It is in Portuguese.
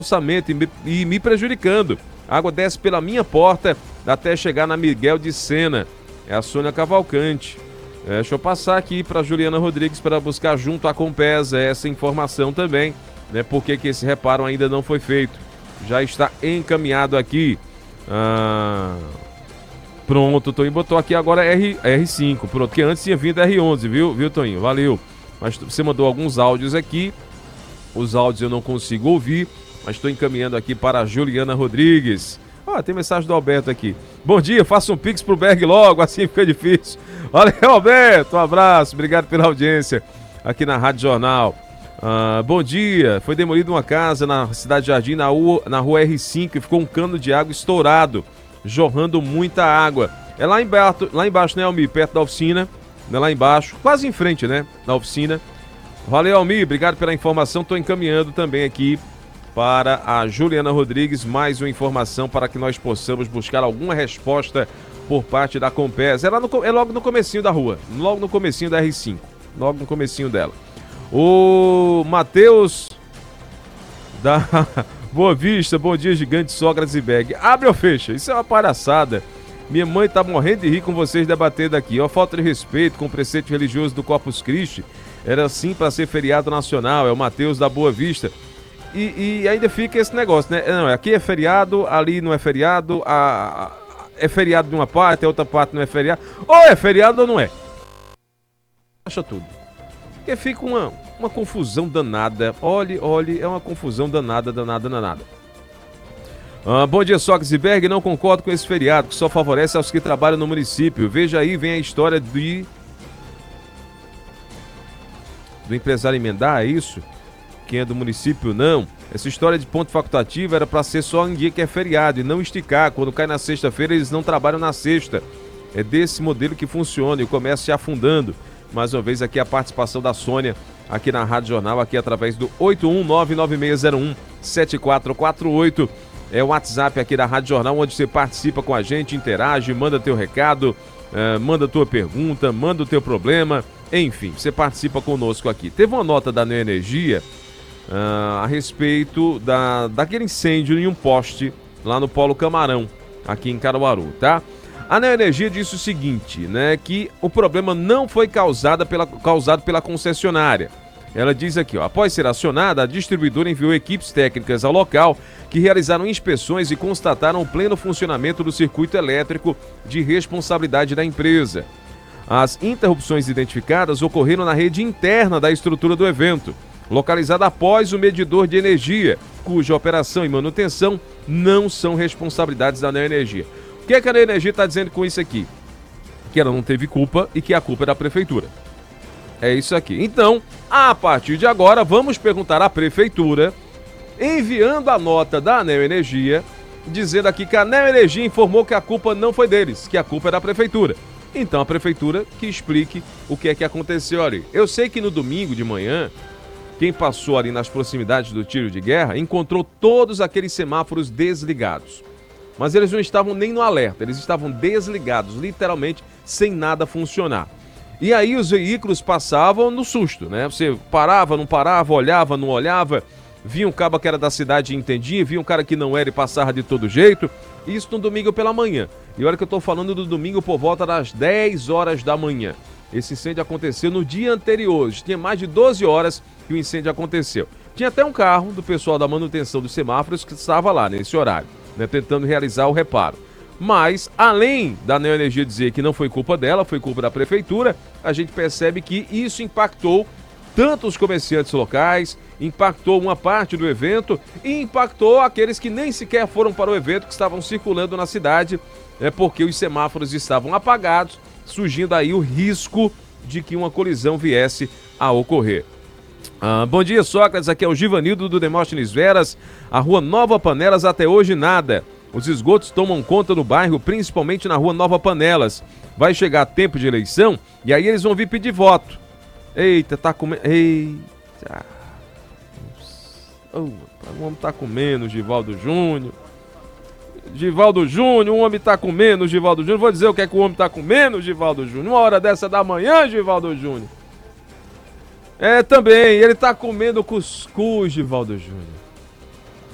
calçamento e me prejudicando. A água desce pela minha porta até chegar na Miguel de Sena. É a Sônia Cavalcante. Deixa eu passar aqui para Juliana Rodrigues para buscar junto à Compesa essa informação também, né? Por que esse reparo ainda não foi feito? Já está encaminhado aqui. Pronto, o Toninho botou aqui agora R5. Pronto, que antes tinha vindo R11, viu, Toninho? Valeu. Mas você mandou alguns áudios aqui. Os áudios eu não consigo ouvir, mas estou encaminhando aqui para a Juliana Rodrigues. Tem mensagem do Alberto aqui. Bom dia, faça um pix pro Berg logo, assim fica difícil. Valeu, Alberto, um abraço, obrigado pela audiência aqui na Rádio Jornal. Bom dia, foi demolida uma casa na Cidade Jardim, na rua R5, e ficou um cano de água estourado, jorrando muita água. É lá embaixo, né, Almir, perto da oficina, né, lá embaixo, quase em frente, né, na oficina. Valeu, Almir, obrigado pela informação, estou encaminhando também aqui para a Juliana Rodrigues mais uma informação para que nós possamos buscar alguma resposta por parte da Compesa. É logo no comecinho da rua, logo no comecinho da R5, logo no comecinho dela. O Matheus da Boa Vista, bom dia, Gigante, Sócrates e Berg. Abre ou fecha? Isso é uma palhaçada. Minha mãe tá morrendo de rir com vocês debatendo aqui. Falta de respeito com o preceito religioso do Corpus Christi. Era assim para ser feriado nacional. É o Matheus da Boa Vista. E ainda fica esse negócio, né? Não, aqui é feriado, ali não é feriado, é feriado de uma parte, a outra parte não é feriado. Ou é feriado ou não é. Acha tudo. Porque fica uma confusão danada. Olhe, é uma confusão danada. Bom dia, Sócrates e Berg. Não concordo com esse feriado, que só favorece aos que trabalham no município. Veja aí, vem a história do empresário emendar, é isso? Quem é do município, não. Essa história de ponto facultativo era para ser só em dia que é feriado e não esticar. Quando cai na sexta-feira, eles não trabalham na sexta. É desse modelo que funciona e o comércio se afundando. Mais uma vez aqui a participação da Sônia aqui na Rádio Jornal, aqui através do 81996017448. É o WhatsApp aqui da Rádio Jornal, onde você participa com a gente, interage, manda teu recado, manda tua pergunta, manda o teu problema, enfim, você participa conosco aqui. Teve uma nota da Neoenergia a respeito daquele incêndio em um poste lá no Polo Camarão, aqui em Caruaru, tá? A Neoenergia disse o seguinte, né, que o problema não foi causado pela concessionária. Ela diz aqui, após ser acionada, a distribuidora enviou equipes técnicas ao local que realizaram inspeções e constataram o pleno funcionamento do circuito elétrico de responsabilidade da empresa. As interrupções identificadas ocorreram na rede interna da estrutura do evento, localizada após o medidor de energia, cuja operação e manutenção não são responsabilidades da Neoenergia. O que a Neoenergia está dizendo com isso aqui? Que ela não teve culpa e que a culpa é da prefeitura. É isso aqui. Então, a partir de agora, vamos perguntar à prefeitura, enviando a nota da Neoenergia, dizendo aqui que a Neoenergia informou que a culpa não foi deles, que a culpa é da prefeitura. Então, a prefeitura que explique o que é que aconteceu ali. Eu sei que no domingo de manhã, quem passou ali nas proximidades do tiro de guerra, encontrou todos aqueles semáforos desligados. Mas eles não estavam nem no alerta, eles estavam desligados, literalmente, sem nada funcionar. E aí os veículos passavam no susto, né? Você parava, não parava, olhava, não olhava, via um cabo que era da cidade e entendia, via um cara que não era e passava de todo jeito. Isso no domingo pela manhã. E olha que eu estou falando do domingo por volta das 10 horas da manhã. Esse incêndio aconteceu no dia anterior, tinha mais de 12 horas que o incêndio aconteceu. Tinha até um carro do pessoal da manutenção dos semáforos que estava lá nesse horário, né, tentando realizar o reparo. Mas, além da Neoenergia dizer que não foi culpa dela, foi culpa da prefeitura, a gente percebe que isso impactou tanto os comerciantes locais, impactou uma parte do evento e impactou aqueles que nem sequer foram para o evento, que estavam circulando na cidade, porque os semáforos estavam apagados, surgindo aí o risco de que uma colisão viesse a ocorrer. Bom dia, Sócrates, aqui é o Givanildo do Demóstenes Veras, a rua Nova Panelas até hoje nada. Os esgotos tomam conta no bairro, principalmente na rua Nova Panelas. Vai chegar tempo de eleição e aí eles vão vir pedir voto. Eita, tá comendo... Eita... o homem tá comendo, Givaldo Júnior. Givaldo Júnior, o homem tá comendo, Givaldo Júnior. Vou dizer o que é que o homem tá comendo, Givaldo Júnior. Uma hora dessa da manhã, Givaldo Júnior. Também, ele tá comendo cuscuz, Givaldo Júnior.